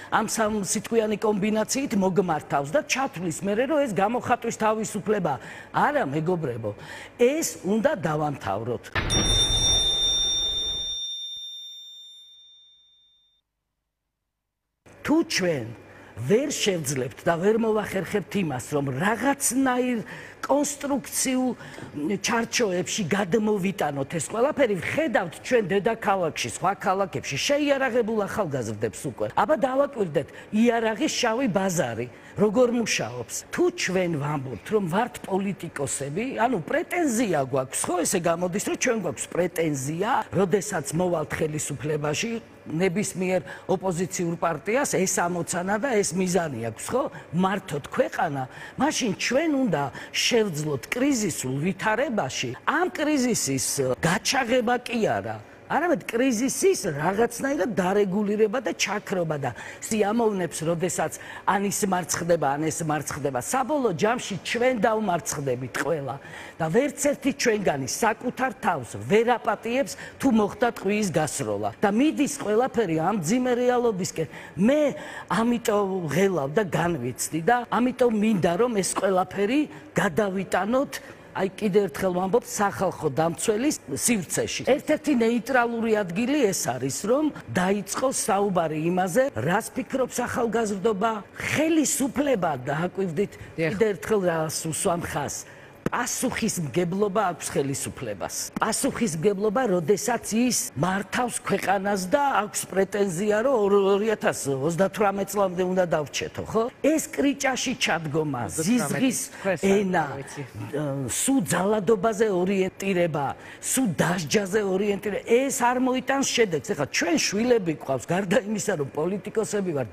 ამ სამ სიტყვიანი კომბინაციით მოგმართავს და ჩათვლის მერე რომ ეს გამოხატვის თავისუფლება არა მეგობრებო, ეს უნდა დავამთავროთ. თუ ჩვენ ვერ შევძლებთ და ვერ მოვახერხებთ იმას, რომ რაღაცნაირ კონსტრუქციულ ჩარჩოებში გადმოვიტანოთ ეს ყველაფერი, ხედავთ ჩვენ დედაქალაქში, სხვა ქალაქებში შეიარაღებულ ახალგაზრდებს უკვე. აბა დავაკვირდეთ იარაღის შავი ბაზარი, როგორ მუშაობს. თუ ჩვენ ვამბობთ, რომ ვართ პოლიტიკოსები, ანუ პრეტენზია გვაქვს, ხო ესე გამოდის, რომ ჩვენ გვაქვს პრეტენზია, როდესაც მოვალთ ხელისუფლებაში, ნებისმიერ ოპოზიციურ პარტიას ეს ამოცანა და ეს მიზანი აქვს, ხო? მართოთ ქვეყანა, მაშინ ჩვენ უნდა შევძლოთ კრიზისულ ვითარებაში. ამ კრიზისის გაჩაღება კი არა, არამედ კრიზისის რაღაცნაირად დარეგულირება და ჩაქრობა და სიამოვნებს, როდესაც ან ის მარცხდება, ან ეს მარცხდება. საბოლოო ჯამში ჩვენ დავმარცხდებით ყველა და ვერც ერთი ჩვენგანი საკუთარ თავს ვერ აპატიებს თუ მოხდა ტყუის გასროლა და მიდის ყველაფერი ამ ძიმე რეალობისკენ. მე ამიტომ ღელავ და განვიცდი და ამიტომ მინდა რომ ეს ყველაფერი გადავიტანოთ აი კიდევ ერთხელ ვამბობ სახალხო დამცველის სივრცეში. ერთ-ერთი ნეიტრალური ადგილი ეს არის, რომ დაიწყოს საუბარი იმაზე, რას ფიქრობს ახალგაზრდობა, ხელისუფლება დააკვირდით კიდევ ერთხელ რას უსვამ ხაზს. პასუხისმგებლობა აქვს ხელისუფლებას. პასუხისმგებლობა, როდესაც ის მართავს ქვეყანას და აქვს პრეტენზია, რომ 2038 წლამდე უნდა დავრჩეთო, ხო? ეს კრიჭაში ჩადგომა, ზიზღის ენა, სულ ძალადობაზე ორიენტირება, სულ დასჯაზე ორიენტირება, ეს არ მოიტანს შედეგს. ეხლა ჩვენ შვილები გვყავს, გარდა იმისა, რომ პოლიტიკოსები ვართ,